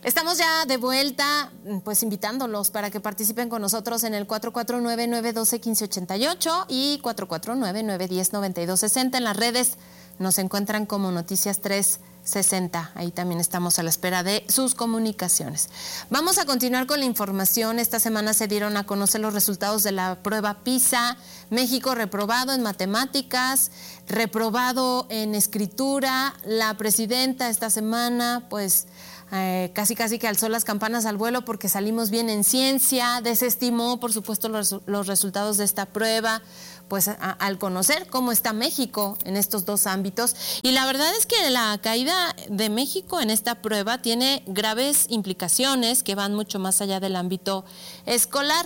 Estamos ya de vuelta, pues invitándolos para que participen con nosotros en el 449-912-1588 y 449-910-9260. En las redes nos encuentran como Noticias 360. Ahí también estamos a la espera de sus comunicaciones. Vamos a continuar con la información. Esta semana se dieron a conocer los resultados de la prueba PISA. México reprobado en matemáticas, reprobado en escritura. La presidenta esta semana, pues casi que alzó las campanas al vuelo porque salimos bien en ciencia, desestimó por supuesto los resultados de esta prueba, pues al conocer cómo está México en estos dos ámbitos. Y la verdad es que la caída de México en esta prueba tiene graves implicaciones que van mucho más allá del ámbito escolar.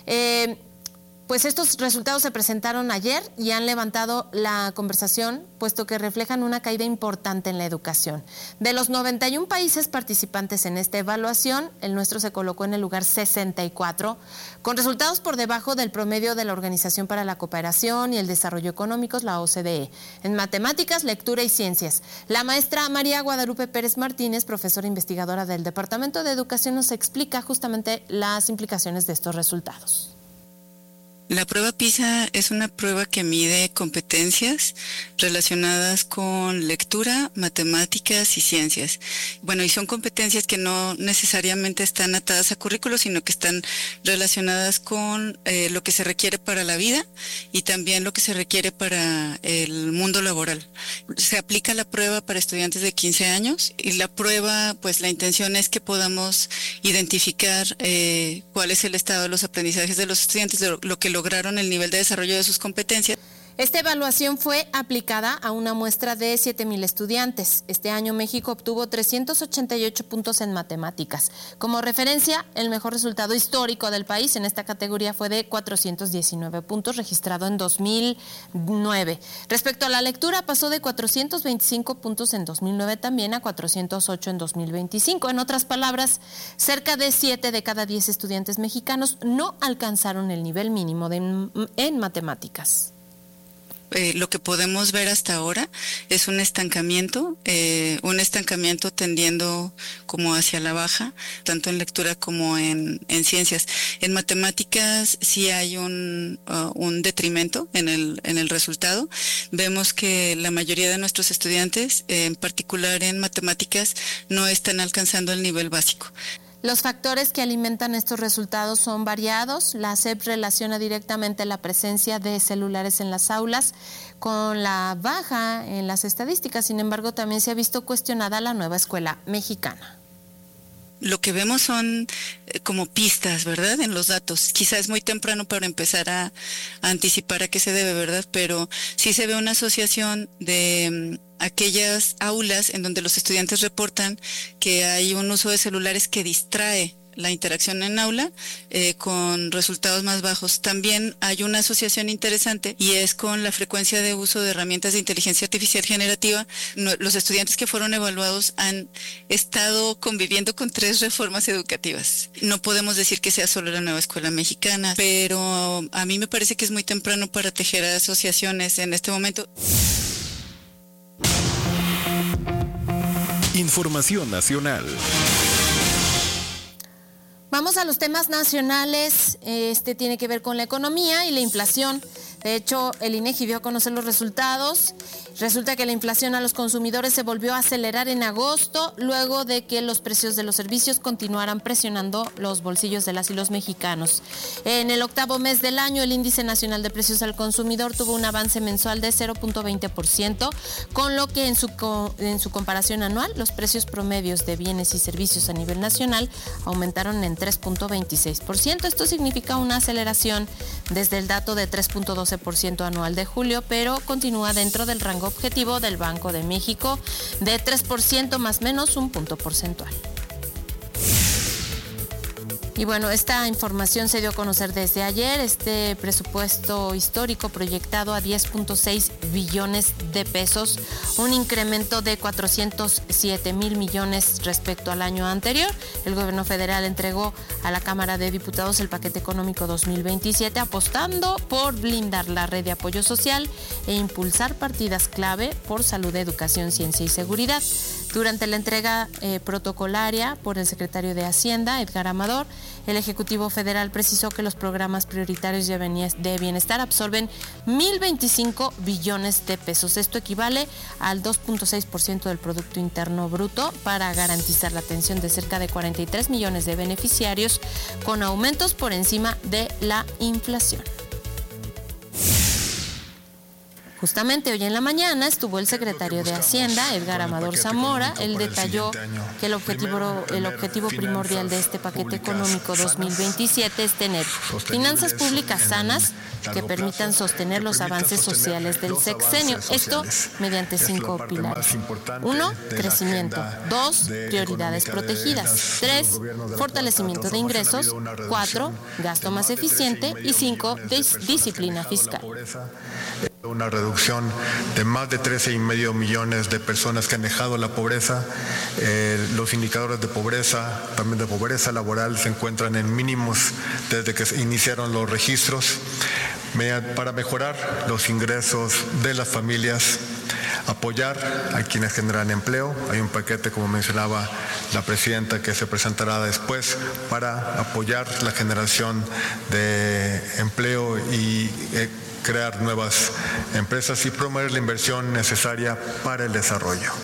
Pues estos resultados se presentaron ayer y han levantado la conversación, puesto que reflejan una caída importante en la educación. De los 91 países participantes en esta evaluación, el nuestro se colocó en el lugar 64, con resultados por debajo del promedio de la Organización para la Cooperación y el Desarrollo Económicos, la OCDE, en matemáticas, lectura y ciencias. La maestra María Guadalupe Pérez Martínez, profesora investigadora del Departamento de Educación, nos explica justamente las implicaciones de estos resultados. La prueba PISA es una prueba que mide competencias relacionadas con lectura, matemáticas y ciencias. Bueno, y son competencias que no necesariamente están atadas a currículos, sino que están relacionadas con lo que se requiere para la vida y también lo que se requiere para el mundo laboral. Se aplica la prueba para estudiantes de 15 años y la prueba, pues la intención es que podamos identificar cuál es el estado de los aprendizajes de los estudiantes, lo que lograron, el nivel de desarrollo de sus competencias. Esta evaluación fue aplicada a una muestra de 7,000 estudiantes. Este año México obtuvo 388 puntos en matemáticas. Como referencia, el mejor resultado histórico del país en esta categoría fue de 419 puntos, registrado en 2009. Respecto a la lectura, pasó de 425 puntos en 2009 también a 408 en 2025. En otras palabras, cerca de 7 de cada 10 estudiantes mexicanos no alcanzaron el nivel mínimo en matemáticas. Lo que podemos ver hasta ahora es un estancamiento tendiendo como hacia la baja, tanto en lectura como en ciencias. En matemáticas sí hay un detrimento en el resultado. Vemos que la mayoría de nuestros estudiantes, en particular en matemáticas, no están alcanzando el nivel básico. Los factores que alimentan estos resultados son variados. La SEP relaciona directamente la presencia de celulares en las aulas con la baja en las estadísticas. Sin embargo, también se ha visto cuestionada la nueva escuela mexicana. Lo que vemos son como pistas, ¿verdad? En los datos. Quizás es muy temprano para empezar a anticipar a qué se debe, ¿verdad? Pero sí se ve una asociación de aquellas aulas en donde los estudiantes reportan que hay un uso de celulares que distrae la interacción en aula con resultados más bajos. También hay una asociación interesante y es con la frecuencia de uso de herramientas de inteligencia artificial generativa. Los estudiantes que fueron evaluados han estado conviviendo con 3 reformas educativas. No podemos decir que sea solo la nueva escuela mexicana, pero a mí me parece que es muy temprano para tejer asociaciones en este momento. Información nacional. Vamos a los temas nacionales. Este tiene que ver con la economía y la inflación. De hecho, el INEGI dio a conocer los resultados. Resulta que la inflación a los consumidores se volvió a acelerar en agosto, luego de que los precios de los servicios continuaran presionando los bolsillos de las y los mexicanos. En el 8º mes del año, el Índice Nacional de Precios al Consumidor tuvo un avance mensual de 0.20%, con lo que en su comparación anual, los precios promedios de bienes y servicios a nivel nacional aumentaron en 3.26%. Esto significa una aceleración desde el dato de 3.12% anual de julio, pero continúa dentro del rango objetivo del Banco de México de 3% más menos un punto porcentual. Y bueno, esta información se dio a conocer desde ayer. Este presupuesto histórico proyectado a 10.6 billones de pesos, un incremento de 407 mil millones respecto al año anterior. El gobierno federal entregó a la Cámara de Diputados el paquete económico 2027, apostando por blindar la red de apoyo social e impulsar partidas clave por salud, educación, ciencia y seguridad. Durante la entrega protocolaria por el secretario de Hacienda, Edgar Amador, el Ejecutivo Federal precisó que los programas prioritarios de bienestar absorben 1.025 billones de pesos. Esto equivale al 2.6% del Producto Interno Bruto para garantizar la atención de cerca de 43 millones de beneficiarios con aumentos por encima de la inflación. Justamente hoy en la mañana estuvo el secretario de Hacienda, Edgar Amador Zamora. Él detalló que el objetivo primordial de este paquete económico 2027 es tener finanzas públicas sanas que permitan sostener los avances sociales del sexenio. Esto mediante 5 pilares. 1, crecimiento. 2, prioridades protegidas. 3, fortalecimiento de ingresos. 4, gasto más eficiente. Y 5, disciplina fiscal. Una reducción de más de 13,5 millones de personas que han dejado la pobreza. Los indicadores de pobreza, también de pobreza laboral, se encuentran en mínimos desde que se iniciaron los registros. Para mejorar los ingresos de las familias, apoyar a quienes generan empleo. Hay un paquete, como mencionaba la presidenta, que se presentará después para apoyar la generación de empleo y crear nuevas empresas y promover la inversión necesaria para el desarrollo.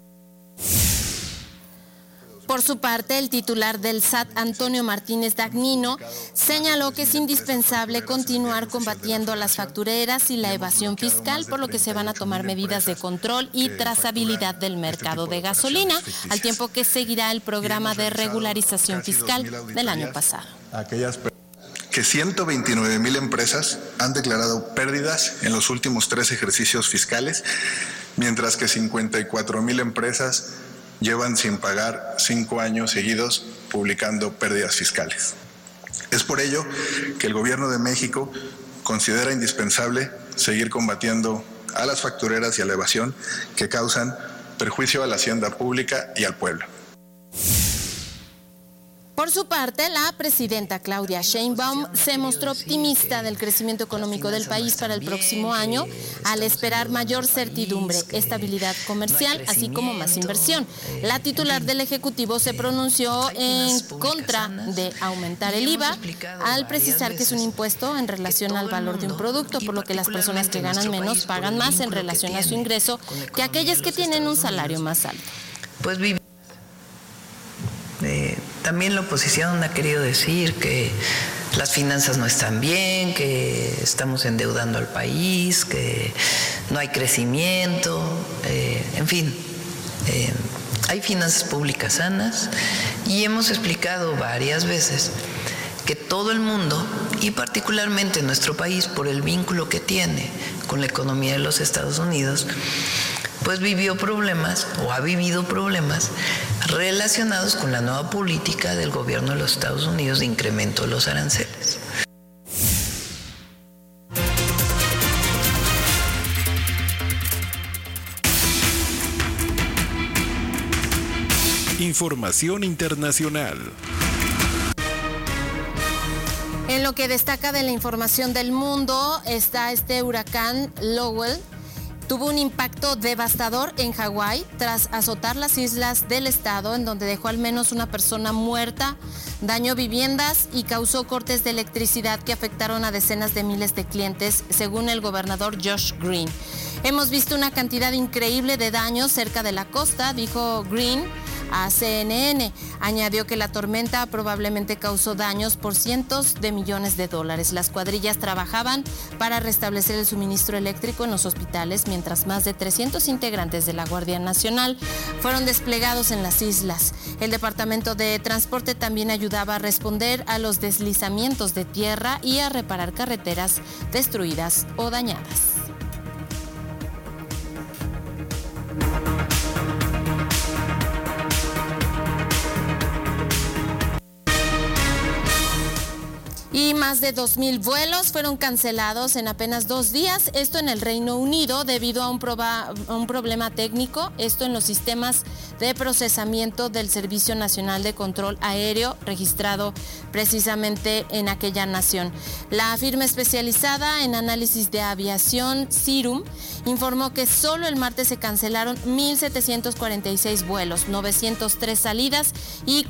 Por su parte, el titular del SAT, Antonio Martínez Dagnino, señaló que es indispensable continuar combatiendo las factureras y la evasión fiscal, por lo que se van a tomar medidas de control y trazabilidad del mercado de gasolina, al tiempo que seguirá el programa de regularización fiscal del año pasado. Que 129,000 empresas han declarado pérdidas en los últimos 3 ejercicios fiscales, mientras que 54,000 empresas llevan sin pagar 5 años seguidos publicando pérdidas fiscales. Es por ello que el Gobierno de México considera indispensable seguir combatiendo a las factureras y a la evasión que causan perjuicio a la hacienda pública y al pueblo. Por su parte, la presidenta Claudia Sheinbaum se mostró optimista del crecimiento económico del país para el próximo año, al esperar mayor certidumbre, estabilidad comercial, así como más inversión. La titular del Ejecutivo se pronunció en contra de aumentar el IVA, al precisar que es un impuesto en relación al valor de un producto, por lo que las personas que ganan menos pagan más en relación a su ingreso que aquellas que tienen un salario más alto. Pues también la oposición ha querido decir que las finanzas no están bien, que estamos endeudando al país, que no hay crecimiento, en fin, hay finanzas públicas sanas y hemos explicado varias veces que todo el mundo, y particularmente nuestro país, por el vínculo que tiene con la economía de los Estados Unidos, pues vivió problemas o ha vivido problemas relacionados con la nueva política del gobierno de los Estados Unidos de incremento de los aranceles. Información internacional. En lo que destaca de la información del mundo está este huracán Lowell. Tuvo un impacto devastador en Hawái tras azotar las islas del estado, en donde dejó al menos una persona muerta, dañó viviendas y causó cortes de electricidad que afectaron a decenas de miles de clientes, según el gobernador Josh Green. Hemos visto una cantidad increíble de daños cerca de la costa, dijo Green a CNN. Añadió que la tormenta probablemente causó daños por cientos de millones de dólares. Las cuadrillas trabajaban para restablecer el suministro eléctrico en los hospitales, mientras más de 300 integrantes de la Guardia Nacional fueron desplegados en las islas. El Departamento de Transporte también ayudaba a responder a los deslizamientos de tierra y a reparar carreteras destruidas o dañadas. Y más de 2,000 vuelos fueron cancelados en apenas 2 días, esto en el Reino Unido debido a un problema técnico, esto en los sistemas de procesamiento del Servicio Nacional de Control Aéreo registrado precisamente en aquella nación. La firma especializada en análisis de aviación, Cirum, informó que solo el martes se cancelaron 1,746 vuelos, 903 salidas y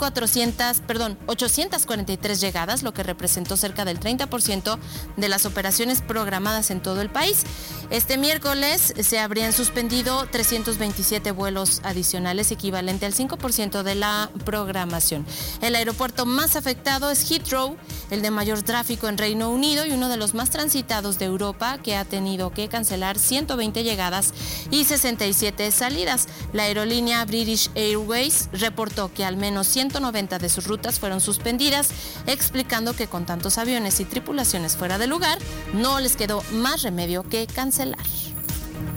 843 llegadas, lo que representó cerca del 30% de las operaciones programadas en todo el país. Este miércoles se habrían suspendido 327 vuelos adicionales, equivalente al 5% de la programación. El aeropuerto más afectado es Heathrow, el de mayor tráfico en Reino Unido y uno de los más transitados de Europa, que ha tenido que cancelar 120 llegadas y 67 salidas. La aerolínea British Airways reportó que al menos 190 de sus rutas fueron suspendidas, explicando que con tantos aviones y tripulaciones fuera de lugar, no les quedó más remedio que cancelar.